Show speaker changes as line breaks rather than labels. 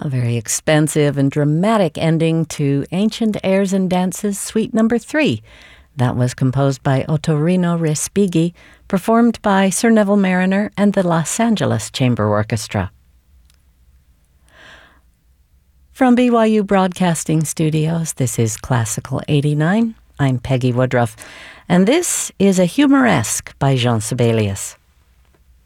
A very expensive and dramatic ending to Ancient Airs and Dances Suite No. 3. That was composed by Ottorino Respighi, performed by Sir Neville Marriner and the Los Angeles Chamber Orchestra. From BYU Broadcasting Studios, this is Classical 89. I'm Peggy Woodruff, and this is a Humoresque by Jean Sibelius.